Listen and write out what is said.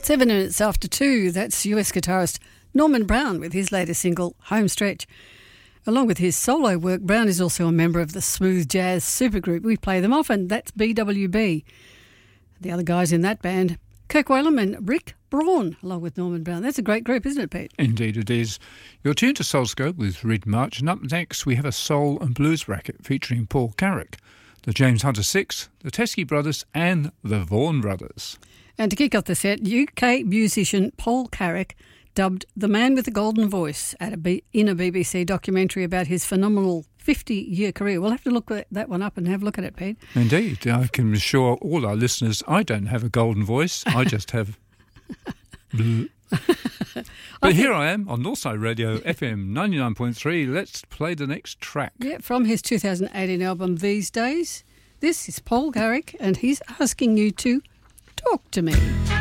7 minutes after 2, that's US guitarist Norman Brown with his latest single, Home Stretch. Along with his solo work, Brown is also a member of the smooth jazz supergroup. We play them often, that's BWB. The other guys in that band, Kirk Whalum and Rick Braun, along with Norman Brown. That's a great group, isn't it, Pete? Indeed it is. You're tuned to Soulscope with Reed March, and up next we have a soul and blues bracket featuring Paul Carrick, the James Hunter Six, the Teskey Brothers and the Vaughan Brothers. And to kick off the set, UK musician Paul Carrick, dubbed the man with the golden voice in a BBC documentary about his phenomenal 50-year career. We'll have to look that one up and have a look at it, Pete. Indeed. I can assure all our listeners I don't have a golden voice. I just have... But here I am on Northside Radio, FM 99.3. Let's play the next track. Yeah, from his 2018 album, These Days. This is Paul Carrick, and he's asking you to talk to me.